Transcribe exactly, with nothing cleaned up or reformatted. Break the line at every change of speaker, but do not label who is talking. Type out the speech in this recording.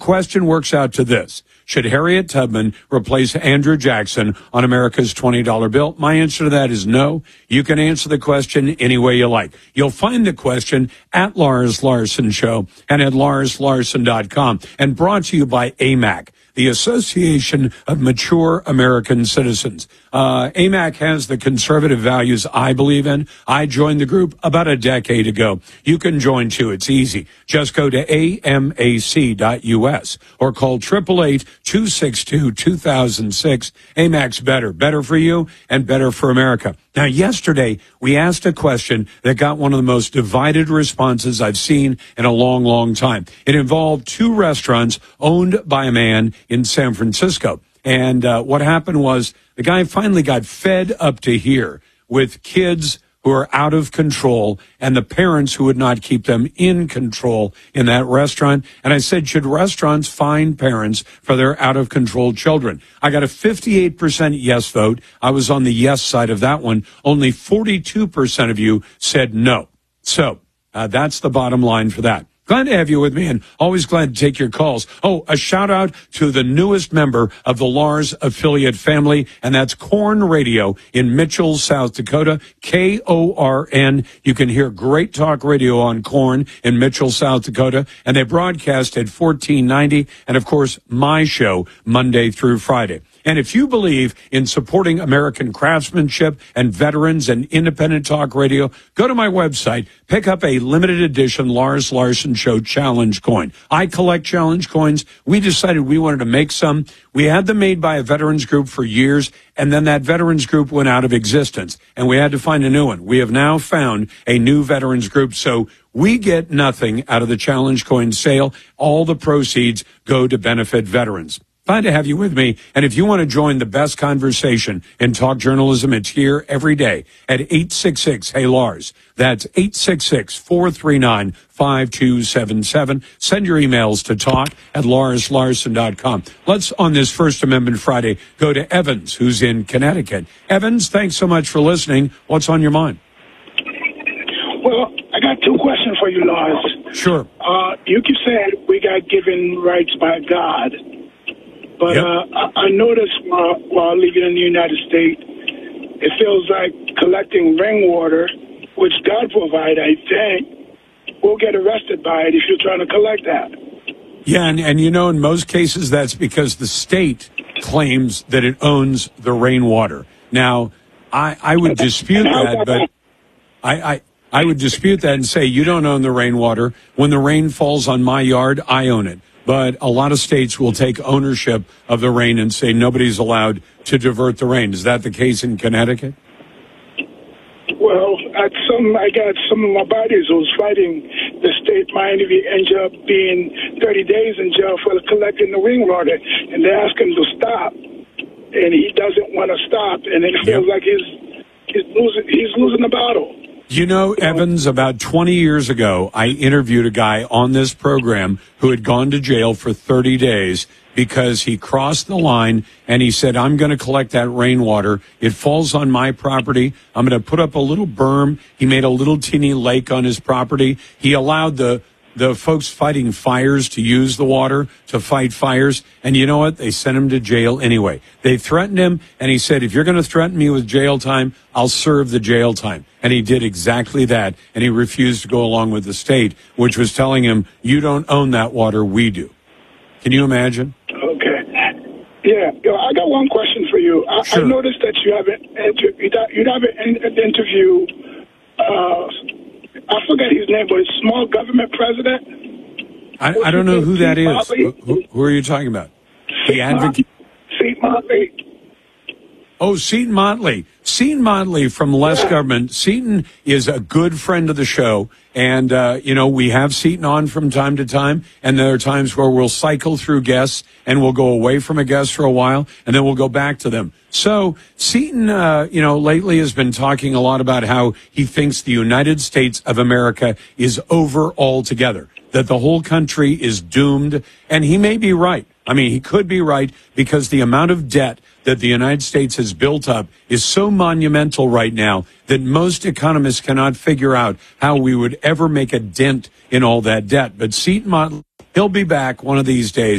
question works out to this. Should Harriet Tubman replace Andrew Jackson on America's twenty dollar bill? My answer to that is no. You can answer the question any way you like. You'll find the question at Lars Larson Show and at lars larson dot com, and brought to you by A M A C, the Association of Mature American Citizens. Uh, A M A C has the conservative values I believe in. I joined the group about a decade ago. You can join too. It's easy. Just go to A M A C dot U S or call eight eight eight, two six two, two thousand six. A M A C's better. Better for you and better for America. Now, yesterday, we asked a question that got one of the most divided responses I've seen in a long, long time. It involved two restaurants owned by a man in San Francisco. And uh, what happened was the guy finally got fed up to here with kids who are out of control and the parents who would not keep them in control in that restaurant. And I said, should restaurants fine parents for their out of control children? I got a fifty-eight percent yes vote. I was on the yes side of that one. Only forty-two percent of you said no. So uh, that's the bottom line for that. Glad to have you with me, and always glad to take your calls. Oh, a shout out to the newest member of the Lars affiliate family, and that's Corn Radio in Mitchell, South Dakota, K O R N. You can hear great talk radio on Corn in Mitchell, South Dakota, and they broadcast at fourteen ninety, and of course, my show, Monday through Friday. And if you believe in supporting American craftsmanship and veterans and independent talk radio, go to my website, pick up a limited edition Lars Larson Show challenge coin. I collect challenge coins. We decided we wanted to make some. We had them made by a veterans group for years, and then that veterans group went out of existence, and we had to find a new one. We have now found a new veterans group, so we get nothing out of the challenge coin sale. All the proceeds go to benefit veterans. Glad to have you with me. And if you want to join the best conversation in talk journalism, it's here every day at eight six six, hey Lars. That's eight six six, four three nine, five two seven seven. Send your emails to talk at lars larson dot com. Let's, on this First Amendment Friday, go to Evans, who's in Connecticut. Evans, thanks so much for listening. What's on your mind?
Well, I got two questions for you, Lars.
Sure.
Uh, you keep saying we got given rights by God. But
yep.
uh, I, I noticed while, while living in the United States, it feels like collecting rainwater, which God provided, I think, we'll get arrested by it if you're trying to collect that.
Yeah, and, and you know, in most cases, that's because the state claims that it owns the rainwater. Now, I, I would dispute that, but I, I, I would dispute that and say you don't own the rainwater. When the rain falls on my yard, I own it. But a lot of states will take ownership of the rain and say nobody's allowed to divert the rain. Is that the case in Connecticut?
Well, at some, I got some of my buddies who was fighting the state might end up being thirty days in jail for collecting the rainwater, and they ask him to stop, and he doesn't want to stop, and it feels yep. like he's he's losing he's losing the battle.
You know, Evans, about twenty years ago, I interviewed a guy on this program who had gone to jail for thirty days because he crossed the line and he said, I'm going to collect that rainwater. It falls on my property. I'm going to put up a little berm. He made a little teeny lake on his property. He allowed the the folks fighting fires to use the water to fight fires. And you know what? They sent him to jail anyway. They threatened him, and he said, if you're going to threaten me with jail time, I'll serve the jail time. And he did exactly that, and he refused to go along with the state, which was telling him, you don't own that water, we do. Can you imagine?
Okay. Yeah. Yo, I got one question for you. I,
sure.
I noticed that you haven't inter- you haven't an interview. Uh, I forget his name, but it's small government president.
I, I don't know who that is. Who, who are you talking about? The advocate.
Seton Motley.
Oh, Seton Motley. Seton Motley from Less
Yeah.
Government. Seton is a good friend of the show. And, uh, you know, we have Seton on from time to time. And there are times where we'll cycle through guests and we'll go away from a guest for a while and then we'll go back to them. So Seton, uh, you know, lately has been talking a lot about how he thinks the United States of America is over altogether, that the whole country is doomed. And he may be right. I mean, he could be right because the amount of debt that the United States has built up is so monumental right now that most economists cannot figure out how we would ever make a dent in all that debt. But Seton Motley, he'll be back one of these days.